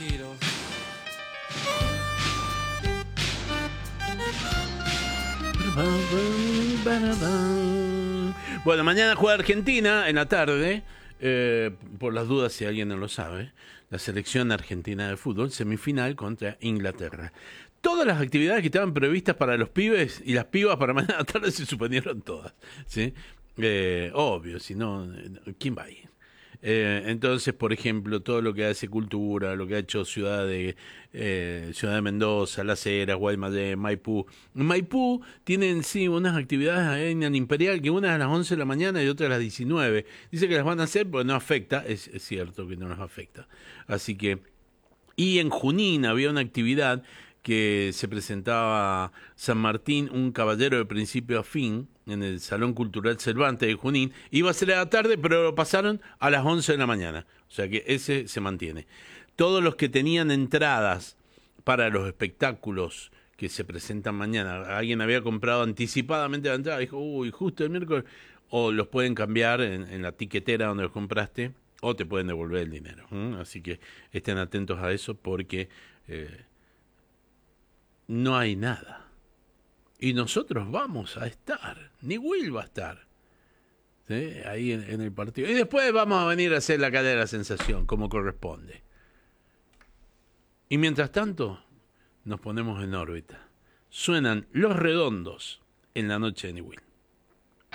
Chiro. Bueno, mañana juega Argentina en la tarde. Por las dudas, si alguien no lo sabe, la selección argentina de fútbol, semifinal contra Inglaterra. Todas las actividades que estaban previstas para los pibes y las pibas para mañana tarde se suspendieron todas, ¿sí? Obvio, si no, ¿quién va a ir? Entonces, por ejemplo, todo lo que hace Cultura, lo que ha hecho Ciudad de Mendoza, Las Heras, Guaymallén, Maipú. En Maipú tienen, sí, unas actividades ahí en el Imperial, que una es a las 11 de la mañana y otra a las 19. Dice que las van a hacer porque no afecta, es cierto que no nos afecta. Así que, y en Junín había una actividad que se presentaba San Martín, un caballero de principio a fin, en el Salón Cultural Cervantes de Junín. Iba a ser a la tarde, pero lo pasaron a las 11 de la mañana. O sea que ese se mantiene. Todos los que tenían entradas para los espectáculos que se presentan mañana, alguien había comprado anticipadamente la entrada, dijo, uy, justo el miércoles, o los pueden cambiar en la tiquetera donde los compraste, o te pueden devolver el dinero. Así que estén atentos a eso porque no hay nada. Y nosotros vamos a estar, ni Will va a estar, ¿sí? Ahí en el partido. Y después vamos a venir a hacer la cadena de la sensación, como corresponde. Y mientras tanto, nos ponemos en órbita. Suenan Los Redondos en la noche de Ni Will.